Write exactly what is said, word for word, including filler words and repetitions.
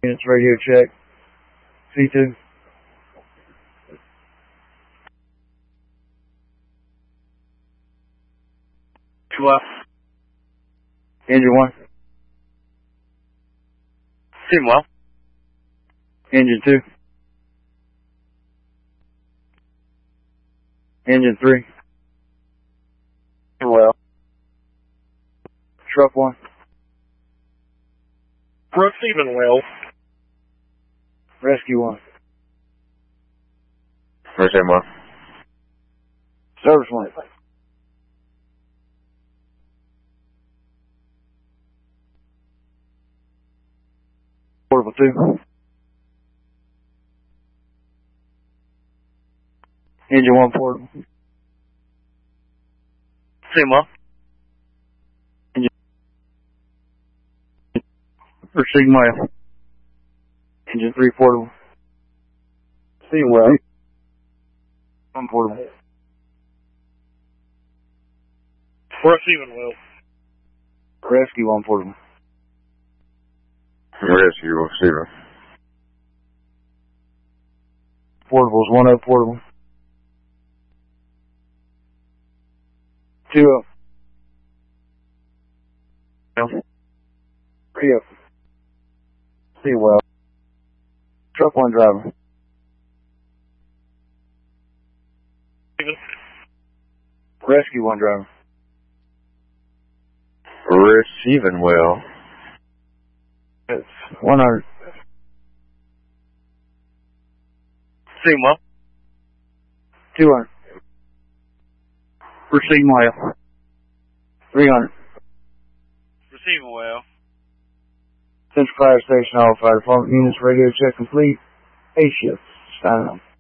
Units radio check. C two. Two up. Engine one. Seeing well. Engine two. Engine three. Well. Truck one. Receiving well. Rescue one. Receiving well. Service one. Portable two. Engine one portable. Seeing well. Engine. Receiving well. Engine three portable. Seeing well. One portable. Receiving well. Rescue one portable. Rescue receiver. Portables one up portable. Two up. Three up. See well. Truck one driver. Rescue one driver. Receiving well. It's one hundred. Seeing well. Two hundred. Receiving well. Three hundred. Receiving well. Central Fire Station, all fire department units radio check complete. A shift. Signing off.